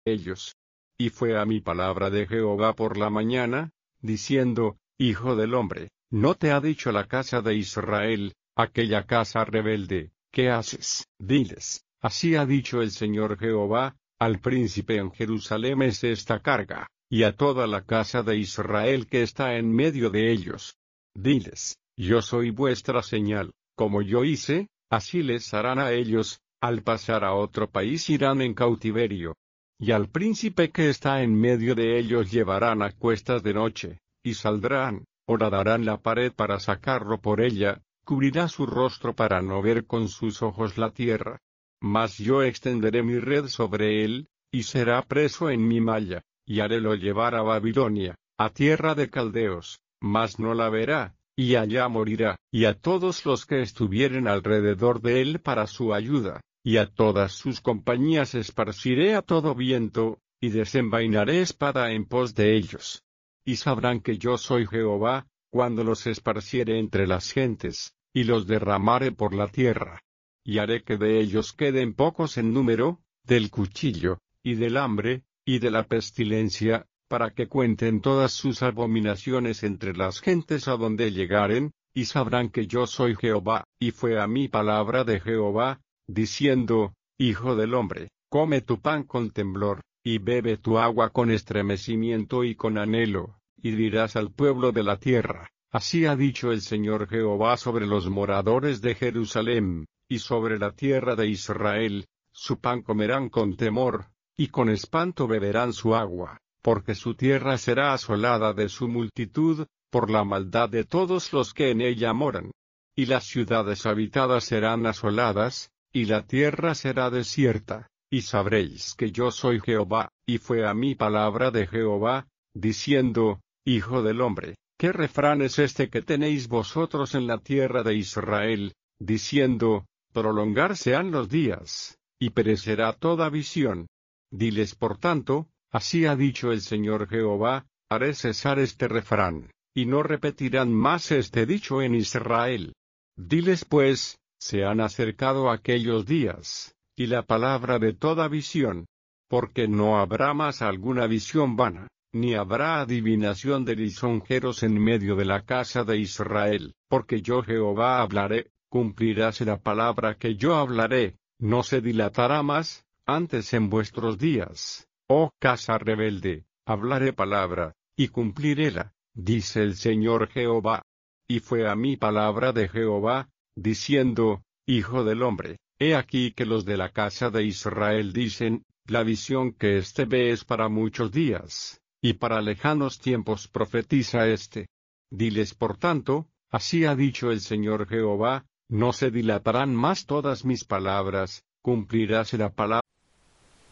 ellos. Y fue a mí palabra de Jehová por la mañana, diciendo, Hijo del hombre, ¿no te ha dicho la casa de Israel, aquella casa rebelde, qué haces? Diles, así ha dicho el Señor Jehová, al príncipe en Jerusalén es esta carga, y a toda la casa de Israel que está en medio de ellos. Diles, yo soy vuestra señal, como yo hice, así les harán a ellos, al pasar a otro país irán en cautiverio. Y al príncipe que está en medio de ellos llevarán a cuestas de noche, y saldrán, horadarán la pared para sacarlo por ella, cubrirá su rostro para no ver con sus ojos la tierra. Mas yo extenderé mi red sobre él, y será preso en mi malla, y harélo llevar a Babilonia, a tierra de caldeos, mas no la verá, y allá morirá, y a todos los que estuvieren alrededor de él para su ayuda, y a todas sus compañías esparciré a todo viento, y desenvainaré espada en pos de ellos. Y sabrán que yo soy Jehová, cuando los esparciere entre las gentes, y los derramare por la tierra. Y haré que de ellos queden pocos en número, del cuchillo, y del hambre, y de la pestilencia, para que cuenten todas sus abominaciones entre las gentes a donde llegaren, y sabrán que yo soy Jehová. Y fue a mí palabra de Jehová, diciendo, Hijo del hombre, come tu pan con temblor, y bebe tu agua con estremecimiento y con anhelo, y dirás al pueblo de la tierra, así ha dicho el Señor Jehová sobre los moradores de Jerusalén, y sobre la tierra de Israel, su pan comerán con temor, y con espanto beberán su agua, porque su tierra será asolada de su multitud, por la maldad de todos los que en ella moran. Y las ciudades habitadas serán asoladas, y la tierra será desierta, y sabréis que yo soy Jehová. Y fue a mí palabra de Jehová, diciendo, Hijo del hombre, ¿qué refrán es este que tenéis vosotros en la tierra de Israel, diciendo, prolongarse han los días, y perecerá toda visión? Diles por tanto, así ha dicho el Señor Jehová, haré cesar este refrán, y no repetirán más este dicho en Israel. Diles pues, se han acercado aquellos días, y la palabra de toda visión, porque no habrá más alguna visión vana, ni habrá adivinación de lisonjeros en medio de la casa de Israel, porque yo Jehová hablaré, cumpliráse la palabra que yo hablaré, no se dilatará más, antes en vuestros días, oh casa rebelde, hablaré palabra, y cumpliréla, dice el Señor Jehová. Y fue a mí palabra de Jehová, diciendo, Hijo del hombre, he aquí que los de la casa de Israel dicen, la visión que éste ve es para muchos días, y para lejanos tiempos profetiza éste. Diles por tanto, así ha dicho el Señor Jehová, no se dilatarán más todas mis palabras, cumpliráse la palabra